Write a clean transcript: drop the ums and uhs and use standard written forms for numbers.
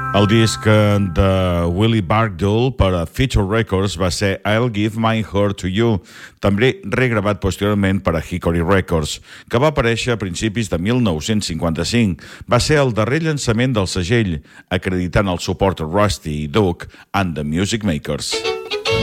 El disc de Willie Barkdale per a Feature Records va ser I'll Give My Heart to You, també regravat posteriorment per a Hickory Records, que va aparèixer a principis de 1955. Va ser el darrer llançament del segell, acreditant el suport a Rusty i Duke and the Music Makers.